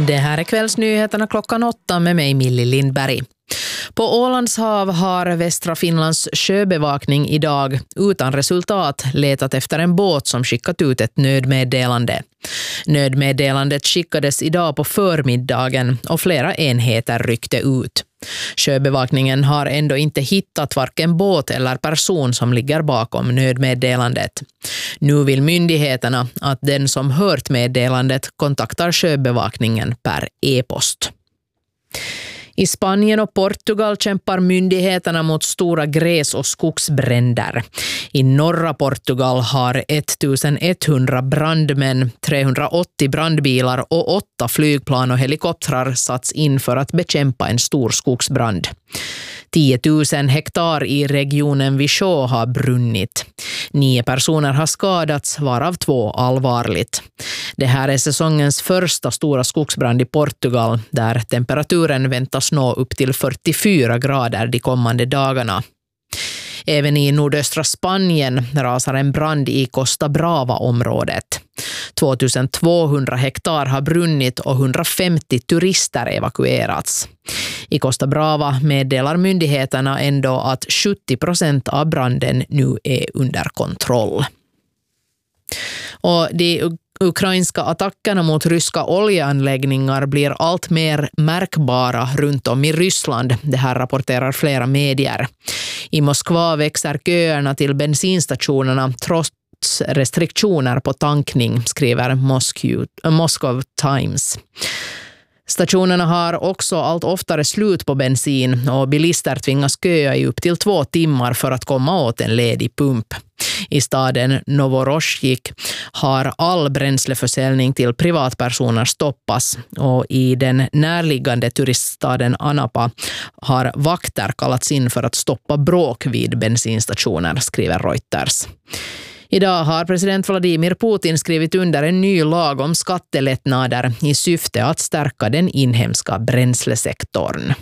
Det här är kvällsnyheterna 8:00 med mig Millie Lindberg. På Ålands hav har västra Finlands sjöbevakning idag utan resultat letat efter en båt som skickat ut ett nödmeddelande. Nödmeddelandet skickades idag på förmiddagen och flera enheter ryckte ut. Sjöbevakningen har ändå inte hittat varken båt eller person som ligger bakom nödmeddelandet. Nu vill myndigheterna att den som hört meddelandet kontaktar sjöbevakningen per e-post. I Spanien och Portugal kämpar myndigheterna mot stora gräs- och skogsbränder. I norra Portugal har 1100 brandmän, 380 brandbilar och 8 flygplan och helikoptrar satts in för att bekämpa en stor skogsbrand. 10 000 hektar i regionen Viseu har brunnit. 9 personer har skadats, varav 2 allvarligt. Det här är säsongens första stora skogsbrand i Portugal, där temperaturen väntas nå upp till 44 grader de kommande dagarna. Även i nordöstra Spanien rasar en brand i Costa Brava-området. 2200 hektar har brunnit och 150 turister evakuerats. I Costa Brava meddelar myndigheterna ändå att 70% av branden nu är under kontroll. Och de ukrainska attackerna mot ryska oljeanläggningar blir allt mer märkbara runt om i Ryssland. Det här rapporterar flera medier. I Moskva växer köerna till bensinstationerna trots restriktioner på tankning, skriver Moscow Times. Stationerna har också allt oftare slut på bensin och bilister tvingas köa i upp till 2 timmar för att komma åt en ledig pump. I staden Novorossijsk har all bränsleförsäljning till privatpersoner stoppas och i den närliggande turiststaden Anapa har vakter kallats in för att stoppa bråk vid bensinstationer, skriver Reuters. Idag har president Vladimir Putin skrivit under en ny lag om skattelättnader i syfte att stärka den inhemska bränslesektorn.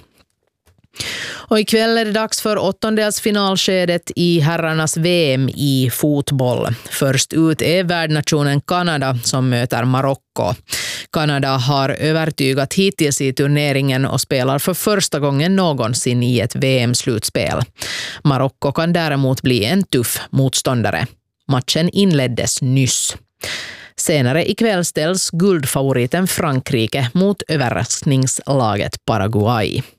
Och ikväll är det dags för åttondelsfinalskedet i herrarnas VM i fotboll. Först ut är värdnationen Kanada som möter Marocko. Kanada har övertygat hittills i turneringen och spelar för första gången någonsin i ett VM-slutspel. Marocko kan däremot bli en tuff motståndare. Matchen inleddes nyss. Senare ikväll ställs guldfavoriten Frankrike mot överraskningslaget Paraguay.